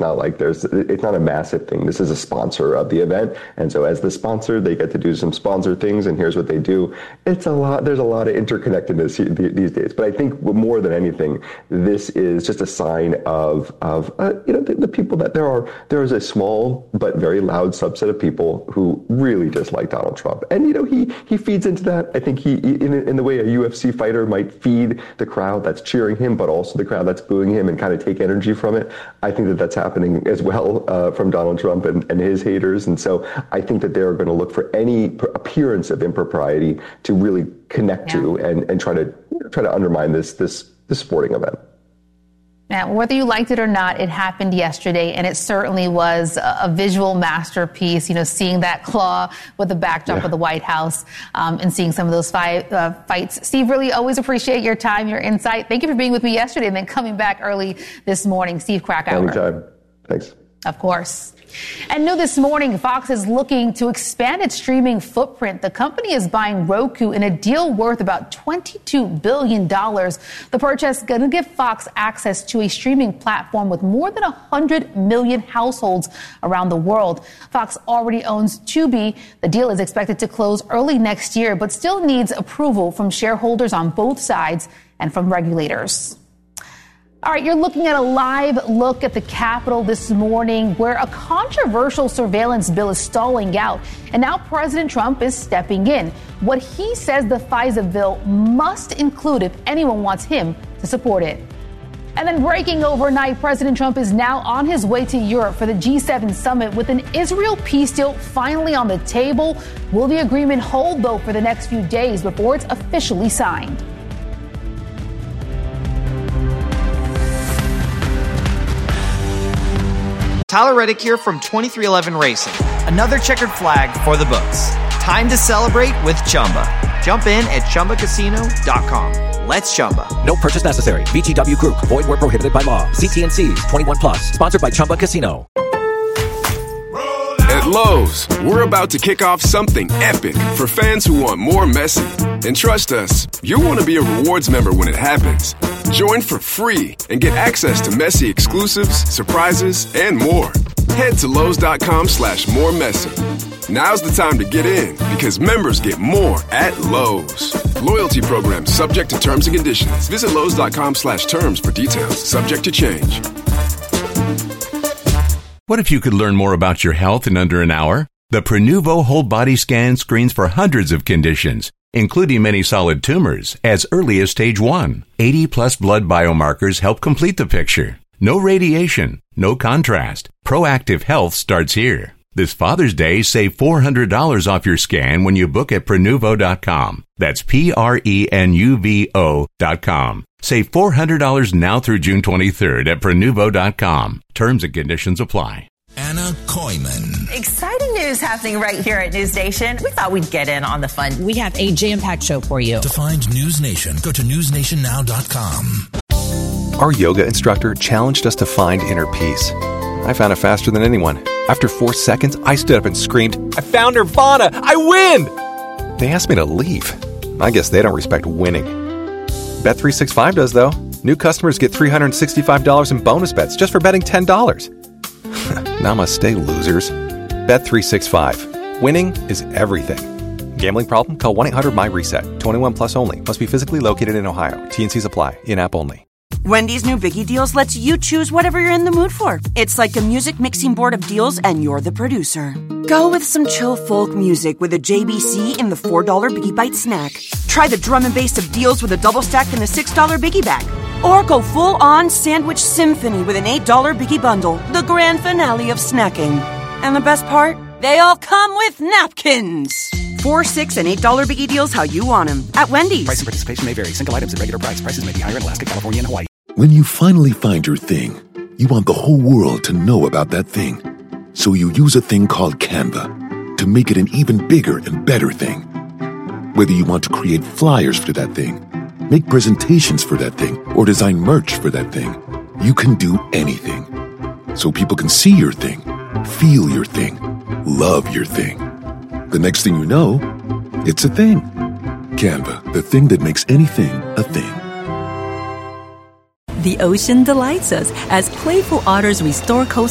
not like it's not a massive thing. This is a sponsor of the event. And so as the sponsor, they get to do some sponsor things, and here's what they do. There's a lot of interconnectedness these days. But I think more than anything, this is just a sign of the people that there is a small but very loud subset of people who really dislike Donald Trump. And, he feeds into that. I think he in the way a UFC fighter might feed the crowd that's cheering him, but also the crowd that's booing him and kind of take energy from it. I think that's happening as well from Donald Trump and his haters. And so I think that they're going to look for any appearance of impropriety to really connect to and try to undermine this sporting event. Now, whether you liked it or not, it happened yesterday, and it certainly was a visual masterpiece, seeing that claw with the backdrop of the White House and seeing some of those fights. Steve, really always appreciate your time, your insight. Thank you for being with me yesterday and then coming back early this morning. Steve Krakauer. Anytime. Thanks. Of course. And this morning, Fox is looking to expand its streaming footprint. The company is buying Roku in a deal worth about $22 billion. The purchase is going to give Fox access to a streaming platform with more than 100 million households around the world. Fox already owns Tubi. The deal is expected to close early next year, but still needs approval from shareholders on both sides and from regulators. All right, you're looking at a live look at the Capitol this morning, where a controversial surveillance bill is stalling out. And now President Trump is stepping in. What he says the FISA bill must include if anyone wants him to support it. And then breaking overnight, President Trump is now on his way to Europe for the G7 summit with an Israel peace deal finally on the table. Will the agreement hold, though, for the next few days before it's officially signed? Tyler Reddick here from 2311 Racing. Another checkered flag for the books. Time to celebrate with Chumba. Jump in at ChumbaCasino.com. Let's Chumba. No purchase necessary. VGW Group. Void where prohibited by law. See T&Cs. 21 plus. Sponsored by Chumba Casino. At Lowe's, we're about to kick off something epic for fans who want more Messi. And trust us, you'll want to be a rewards member when it happens. Join for free and get access to Messi exclusives, surprises, and more. Head to Lowe's.com/more Messi. Now's the time to get in because members get more at Lowe's. Loyalty program subject to terms and conditions. Visit Lowe's.com/terms for details. Subject to change. What if you could learn more about your health in under an hour? The Prenuvo whole body scan screens for hundreds of conditions, including many solid tumors, as early as stage 1. 80-plus blood biomarkers help complete the picture. No radiation, no contrast. Proactive health starts here. This Father's Day, save $400 off your scan when you book at Prenuvo.com. That's Prenuvo.com. Save $400 now through June 23rd at Prenuvo.com. Terms and conditions apply. Anna Koyman. Exciting news happening right here at News Nation. We thought we'd get in on the fun. We have a jam-packed show for you. To find News Nation, go to newsnationnow.com. Our yoga instructor challenged us to find inner peace. I found it faster than anyone. After 4 seconds, I stood up and screamed, "I found Nirvana! I win!" They asked me to leave. I guess they don't respect winning. Bet365 does, though. New customers get $365 in bonus bets just for betting $10. Namaste, losers. Bet365. Winning is everything. Gambling problem? Call 1-800-MY-RESET. 21 plus only. Must be physically located in Ohio. T&Cs apply. In-app only. Wendy's new Biggie Deals lets you choose whatever you're in the mood for. It's like a music mixing board of deals, and you're the producer. Go with some chill folk music with a JBC in the $4 Biggie Bite snack. Try the drum and bass of deals with a double stack in the $6 Biggie Bag. Or go full-on sandwich symphony with an $8 Biggie Bundle, the grand finale of snacking. And the best part? They all come with napkins. $4, $6, and $8 Biggie Deals how you want them at Wendy's. Price and participation may vary. Single items at regular price. Prices may be higher in Alaska, California, and Hawaii. When you finally find your thing, you want the whole world to know about that thing. So you use a thing called Canva to make it an even bigger and better thing. Whether you want to create flyers for that thing, make presentations for that thing, or design merch for that thing, you can do anything. So people can see your thing, feel your thing, love your thing. The next thing you know, it's a thing. Canva, the thing that makes anything a thing. The ocean delights us as playful otters restore coastal